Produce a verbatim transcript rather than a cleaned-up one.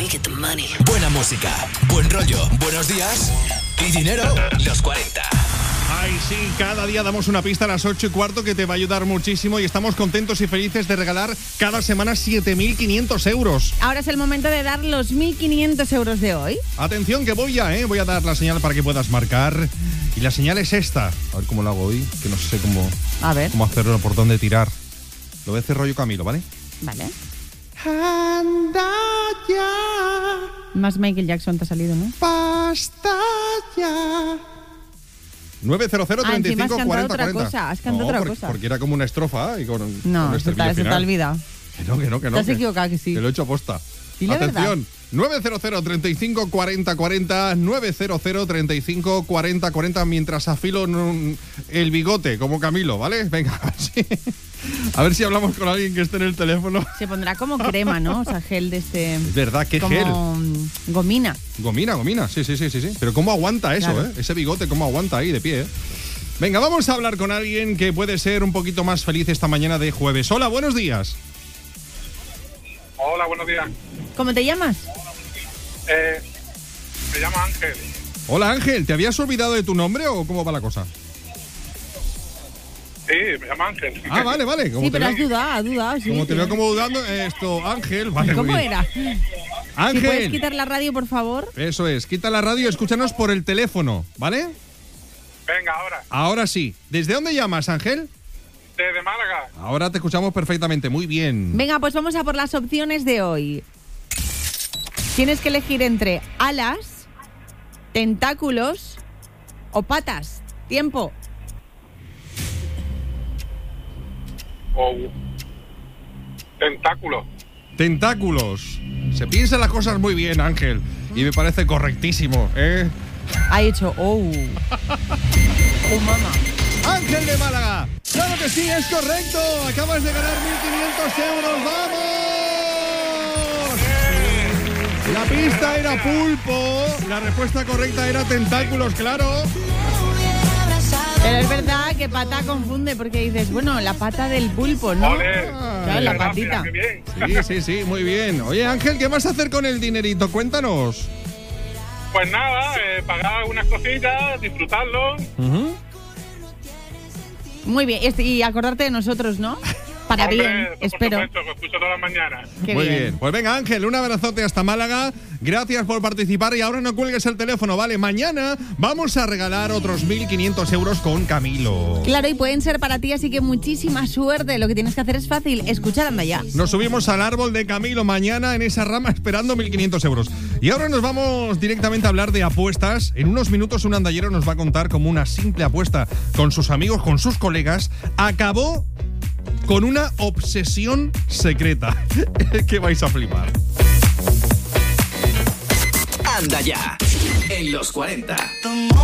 get the money. Buena música, buen rollo, buenos días y dinero. Los cuarenta. Ay, sí, cada día damos una pista a las ocho y cuarto que te va a ayudar muchísimo y estamos contentos y felices de regalar cada semana siete mil quinientos euros. Ahora es el momento de dar los mil quinientos euros de hoy. Atención que voy ya, ¿eh? Voy a dar la señal para que puedas marcar. Y la señal es esta. A ver cómo lo hago hoy, que no sé cómo, A ver. cómo hacerlo, por dónde tirar. Lo voy a hacer rollo Camilo, ¿vale? Vale. Anda ya. Más Michael Jackson te ha salido, ¿no? Basta ya. nueve cero cero, Ah, treinta y encima has cinco, cantado cuarenta, otra cuarenta. cosa, has cantado No, otra porque, cosa. porque era como una estrofa y con, No, con el se te, estribillo se te final. ha olvidado. Que no, que no, que no. Te has que- equivocado, que sí. Que lo he hecho aposta. Dile la Atención, nueve cero cero, treinta y cinco, cuarenta, cuarenta, nueve cero cero, treinta y cinco, cuarenta, cuarenta, mientras afilo un- el bigote, como Camilo, ¿vale? Venga, a ver si, a ver si hablamos con alguien que esté en el teléfono. Se pondrá como crema, ¿no? O sea, gel de este... Es verdad, qué como gel. mm, gomina. Gomina, gomina, sí, sí, sí, sí, sí. Pero cómo aguanta eso, Claro. ¿eh? Ese bigote, cómo aguanta ahí de pie, ¿eh? Venga, vamos a hablar con alguien que puede ser un poquito más feliz esta mañana de jueves. Hola, buenos días. Hola, buenos días. ¿Cómo te llamas? Eh, me llamo Ángel. Hola, Ángel, ¿te habías olvidado de tu nombre o cómo va la cosa? Sí, me llamo Ángel. Ah, vale, vale. Como Sí, te pero veo- has dudado, has dudado. Sí, Como te sí. veo como dudando, esto, Ángel, vale, ¿Cómo muy bien. era? ¿Si Ángel, puedes quitar la radio, por favor? eso es, quita la radio y escúchanos por el teléfono, ¿vale? Venga, ahora. Ahora sí. ¿Desde dónde llamas, Ángel? Desde Málaga. Ahora te escuchamos perfectamente, muy bien. Venga, pues vamos a por las opciones de hoy. Tienes que elegir entre alas, tentáculos o patas. Tiempo. O tentáculo. Tentáculos. Se piensan las cosas muy bien, Ángel, y me parece correctísimo, ¿eh? Ha hecho, oh. Oh, mamá. Ángel de Málaga. Claro que sí, es correcto. Acabas de ganar mil quinientos euros. ¡Vamos! La pista era pulpo. La respuesta correcta era tentáculos, claro. Pero es verdad que pata confunde porque dices, bueno, la pata del pulpo, ¿no? Ole. Claro, la Gracias, patita. qué bien. Sí, sí, sí, muy bien. Oye, Ángel, ¿qué vas a hacer con el dinerito? Cuéntanos. Pues nada, eh, pagar unas cositas, disfrutarlo. Ujú. Muy bien, este- y acordarte de nosotros, ¿no? Para Hombre, bien, por espero. supuesto, que escucho todas las mañanas. Qué Muy bien. Pues venga, Ángel, un abrazote hasta Málaga. Gracias por participar y ahora no cuelgues el teléfono, ¿vale? Mañana vamos a regalar otros mil quinientos euros con Camilo. Claro, y pueden ser para ti, así que muchísima suerte. Lo que tienes que hacer es fácil, escuchar Anda Ya. Nos subimos al árbol de Camilo mañana en esa rama esperando mil quinientos euros. Y ahora nos vamos directamente a hablar de apuestas. En unos minutos un andallero nos va a contar cómo una simple apuesta con sus amigos, con sus colegas, acabó con una obsesión secreta. Que vais a flipar. Anda ya, en los cuarenta.